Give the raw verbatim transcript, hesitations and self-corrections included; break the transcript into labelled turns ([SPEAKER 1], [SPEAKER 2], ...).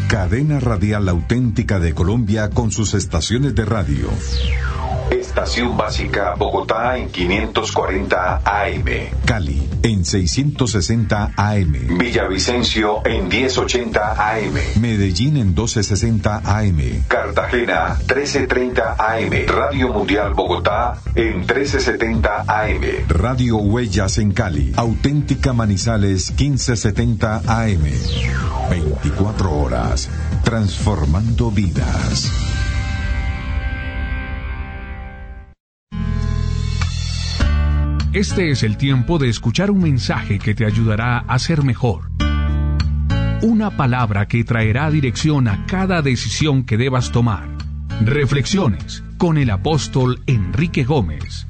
[SPEAKER 1] Cadena Radial Auténtica de Colombia con sus estaciones de radio. Estación básica Bogotá en quinientos cuarenta A M. Cali en seiscientos sesenta A M. Villavicencio en mil ochenta A M. Medellín en doce sesenta A M. Cartagena trece treinta A M. Radio Mundial Bogotá en trece setenta A M. Radio Huellas en Cali. Auténtica Manizales quince setenta A M. veinticuatro horas transformando vidas.
[SPEAKER 2] Este es el tiempo de escuchar un mensaje que te ayudará a ser mejor. Una palabra que traerá dirección a cada decisión que debas tomar. Reflexiones con el apóstol Enrique Gómez.